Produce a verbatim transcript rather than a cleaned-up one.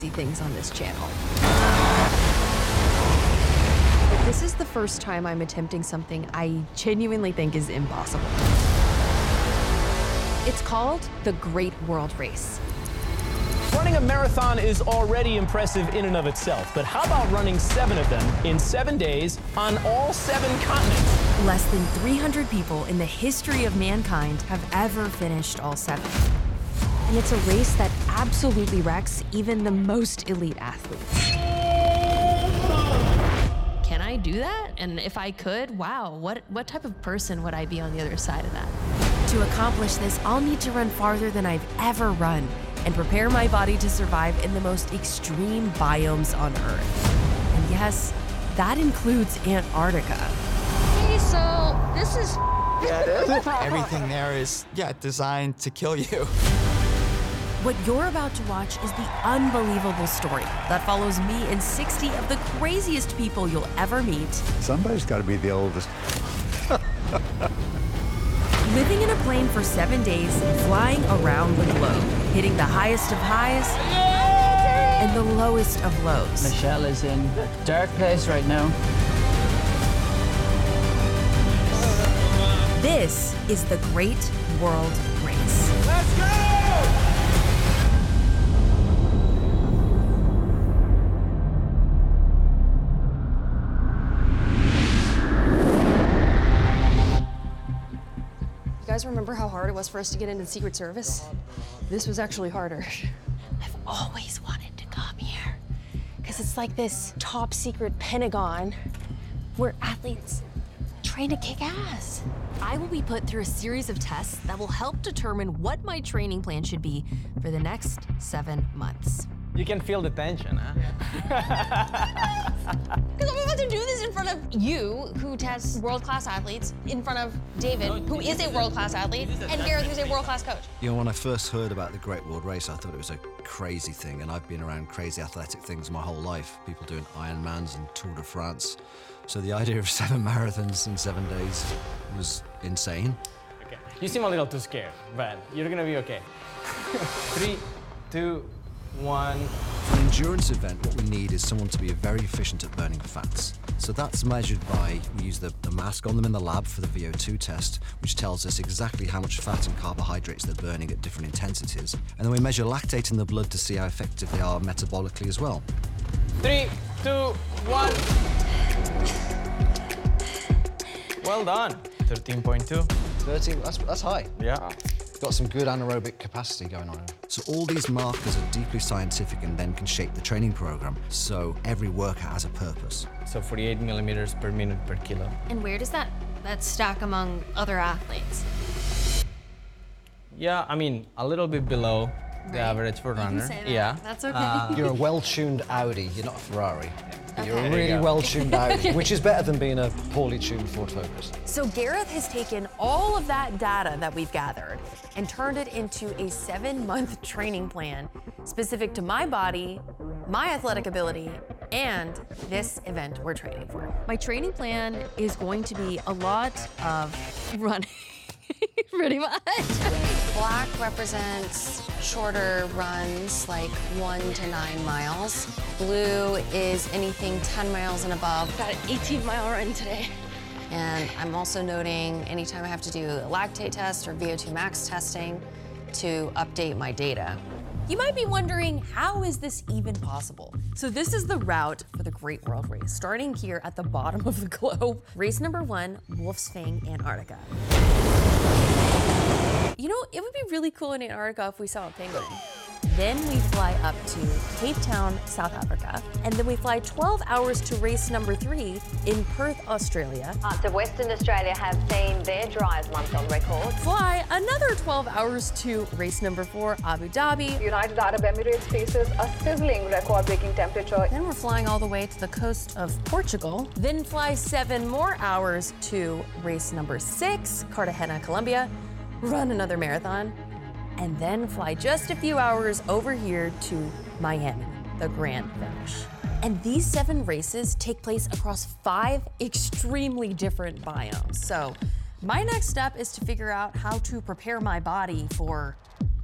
things on this channel. But this is the first time I'm attempting something I genuinely think is impossible. It's called the Great World Race. Running a marathon is already impressive in and of itself, but how about running seven of them in seven days on all seven continents? Less than three hundred people in the history of mankind have ever finished all seven. And it's a race that absolutely wrecks even the most elite athletes. Can I do that? And if I could, wow, what, what type of person would I be on the other side of that? To accomplish this, I'll need to run farther than I've ever run and prepare my body to survive in the most extreme biomes on Earth. And yes, that includes Antarctica. Hey, so this is... Yeah, it is. Everything there is, yeah, designed to kill you. What you're about to watch is the unbelievable story that follows me and sixty of the craziest people you'll ever meet. Somebody's got to be the oldest. Living in a plane for seven days, flying around the globe, hitting the highest of highs and the lowest of lows. Michelle is in a dark place right now. This is the Great World Race. Let's go! You guys remember how hard it was for us to get into Secret Service? This was actually harder. I've always wanted to come here. Because it's like this top secret Pentagon where athletes train to kick ass. I will be put through a series of tests that will help determine what my training plan should be for the next seven months. You can feel the tension, huh? Because I'm about to do this in front of you, who tests world-class athletes, in front of David, who is a world-class athlete, and Gareth, who's a world-class coach. You know, when I first heard about the Great World Race, I thought it was a crazy thing, and I've been around crazy athletic things my whole life. People doing Ironmans and Tour de France. So the idea of seven marathons in seven days was insane. Okay. You seem a little too scared, but you're gonna be okay. Three, two, one. For an endurance event, what we need is someone to be very efficient at burning fats. So that's measured by, we use the, the mask on them in the lab for the V O two test, which tells us exactly how much fat and carbohydrates they're burning at different intensities. And then we measure lactate in the blood to see how effective they are metabolically as well. Three, two, one. Well done. thirteen point two. thirteen, that's, that's high. Yeah. Got some good anaerobic capacity going on. So all these markers are deeply scientific and then can shape the training program. So every workout has a purpose. So forty-eight millimeters per minute per kilo. And where does that, that stack among other athletes? Yeah, I mean, a little bit below the average for runner. Say that. Yeah. That's okay. Uh, You're a well-tuned Audi, you're not a Ferrari. But You're a There you really go. well-tuned Audi, which is better than being a poorly tuned Ford Focus. So Gareth has taken all of that data that we've gathered and turned it into a seven-month training plan specific to my body, my athletic ability, and this event we're training for. My training plan is going to be a lot of running, pretty much. Black represents shorter runs, like one to nine miles. Blue is anything ten miles and above. Got an eighteen mile run today. And I'm also noting anytime I have to do a lactate test or V O two max testing to update my data. You might be wondering, how is this even possible? So this is the route for the Great World Race, starting here at the bottom of the globe. Race number one, Wolf's Fang, Antarctica. You know, it would be really cool in Antarctica if we saw a penguin. Then we fly up to Cape Town, South Africa, and then we fly twelve hours to race number three in Perth, Australia. Parts of Western Australia have seen their driest month on record. Fly another twelve hours to race number four, Abu Dhabi. United Arab Emirates faces a sizzling record-breaking temperature. Then we're flying all the way to the coast of Portugal. Then fly seven more hours to race number six, Cartagena, Colombia. Run another marathon. And then fly just a few hours over here to Miami, the grand finish. And these seven races take place across five extremely different biomes. So my next step is to figure out how to prepare my body for